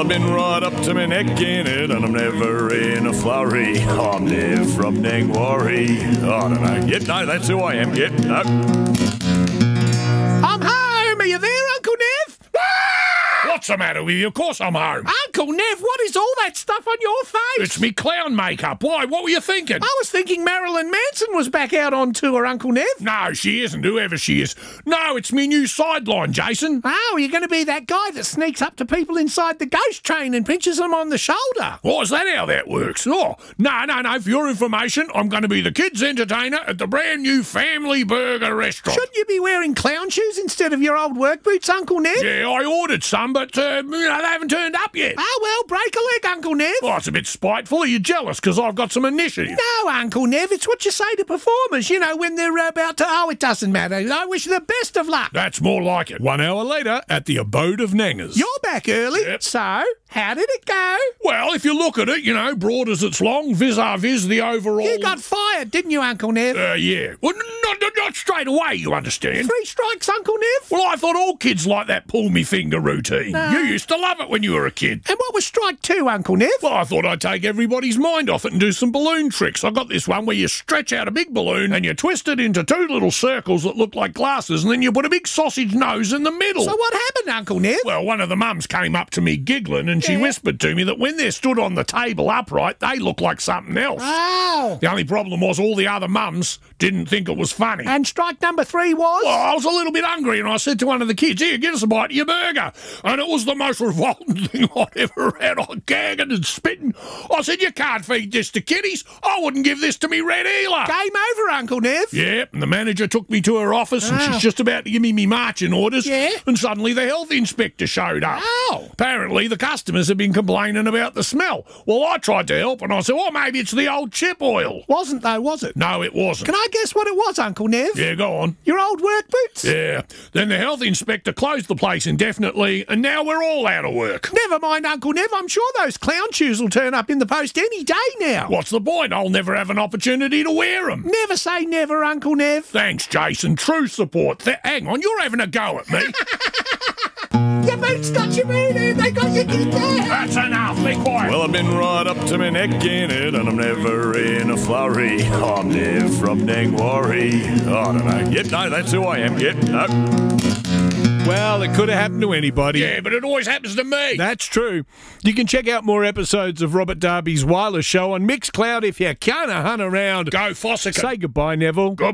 I've been right up to my neck in it, and I'm never in a flurry. I'm Nev from Nangwarry. I don't know. Yep, no, that's who I am. Yep, no. I'm home. Are you there, Uncle Nev? What's the matter with you? Of course I'm home. Uncle Nev, what is all that stuff on your face? It's me clown makeup. Why? What were you thinking? I was thinking Marilyn Manson was back out on tour, Uncle Nev. No, she isn't, whoever she is. No, it's me new sideline, Jason. Oh, are you going to be that guy that sneaks up to people inside the ghost train and pinches them on the shoulder? Oh, is that how that works? Oh, no. For your information, I'm going to be the kids' entertainer at the brand new Family Burger restaurant. Shouldn't you be wearing clown shoes instead of your old work boots, Uncle Nev? Yeah, I ordered some, but they haven't turned up yet. Oh, well, break a leg, Uncle Nev. Oh, it's a bit spiteful. Are you jealous because I've got some initiative? No, Uncle Nev, it's what you say to performers, you know, when they're about to... Oh, it doesn't matter. I wish you the best of luck. That's more like it. 1 hour later, at the abode of Nangers. You're back early. Yep. So, how did it go? Well, if you look at it, you know, broad as it's long, vis-a-vis the overall... You got fired, didn't you, Uncle Nev? Yeah. Well, not straight away, you understand. 3 strikes, Uncle Nev? Well, I thought all kids like that pull-me-finger routine. No. You used to love it when you were a kid. And what was strike 2, Uncle Nev? Well, I thought I'd take everybody's mind off it and do some balloon tricks. I got this one where you stretch out a big balloon and you twist it into 2 little circles that look like glasses, and then you put a big sausage nose in the middle. So what happened, Uncle Nev? Well, one of the mums came up to me giggling, and she whispered to me that when they're stood on the table upright, they look like something else. Oh. The only problem was all the other mums didn't think it was funny. And strike number 3 was? Well, I was a little bit hungry, and I said to one of the kids, "Here, give us a bite of your burger." And it was the most revolting thing I'd ever had. I gagging and spitting. I said, "You can't feed this to kiddies. I wouldn't give this to me red eeler." Game over, Uncle Nev. Yep, and the manager took me to her office, and she's just about to give me marching orders. Yeah? And suddenly the health inspector showed up. Oh. Apparently the customers had been complaining about the smell. Well, I tried to help, and I said, "Well, maybe it's the old chip oil." Wasn't though, was it? No, it wasn't. Can I guess what it was, Uncle Nev? Yeah, go on. Your old work boots? Yeah. Then the health inspector closed the place indefinitely, and now we're all out of work. Never mind, Uncle Nev. I'm sure those clown shoes will turn up in the post any day now. What's the point? I'll never have an opportunity to wear them. Never say never, Uncle Nev. Thanks, Jason. True support. Hang on, you're having a go at me. Your boots got your booty. They got your kid there. That's enough. Be quiet. Well, I've been right up to my neck in it, and I'm never in a flurry. I'm Nev from Nangwarry. I don't know. Yep, no, that's who I am. Yep, no. Well, it could have happened to anybody. Yeah, but it always happens to me. That's true. You can check out more episodes of Robert Darby's Wireless Show on Mixcloud if you can't hunt around. Go Fossican. Say goodbye, Neville. Goodbye.